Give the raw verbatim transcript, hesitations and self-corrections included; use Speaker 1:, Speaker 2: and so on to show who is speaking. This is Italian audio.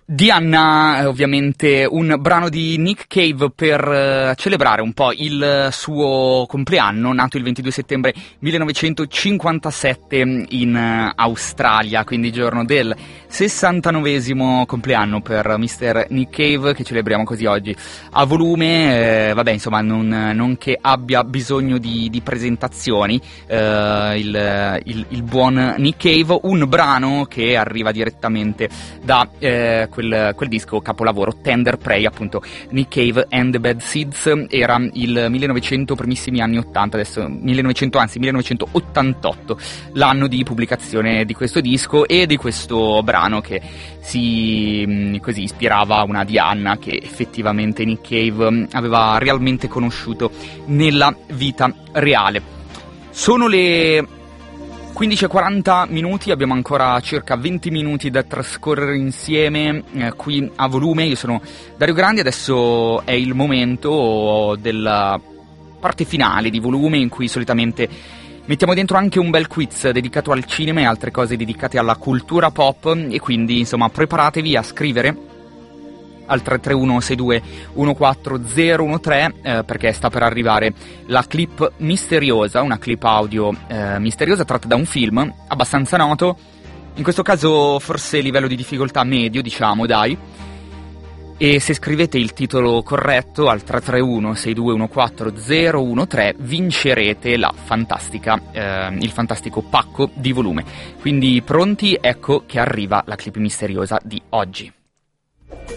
Speaker 1: Diana, ovviamente un brano di Nick Cave per uh, celebrare un po' il suo compleanno, nato il ventidue settembre millenovecentocinquantasette in uh, Australia, quindi giorno del sessantanovesimo compleanno per mister Nick Cave, che celebriamo così oggi a volume. Eh, vabbè, insomma, non, non che abbia bisogno di, di presentazioni, eh, il, il, il buon Nick Cave, un brano che arriva direttamente da eh, Quel, quel disco capolavoro Tender Prey, appunto Nick Cave and the Bad Seeds. Era il millenovecento, primissimi anni ottanta, adesso millenovecento, anzi millenovecentottantotto l'anno di pubblicazione di questo disco e di questo brano, che si così ispirava a una Diana che effettivamente Nick Cave aveva realmente conosciuto nella vita reale. Sono le quindici e quaranta minuti, abbiamo ancora circa venti minuti da trascorrere insieme eh, qui a volume. Io sono Dario Grandi, adesso è il momento della parte finale di volume, in cui solitamente mettiamo dentro anche un bel quiz dedicato al cinema e altre cose dedicate alla cultura pop, e quindi insomma preparatevi a scrivere al tre tre uno sei due uno quattro zero uno tre eh, perché sta per arrivare la clip misteriosa, una clip audio eh, misteriosa tratta da un film abbastanza noto, in questo caso forse livello di difficoltà medio, diciamo, dai. E se scrivete il titolo corretto al tre tre uno sei due uno quattro zero uno tre vincerete la fantastica eh, il fantastico pacco di volume. Quindi pronti? Ecco che arriva la clip misteriosa di oggi.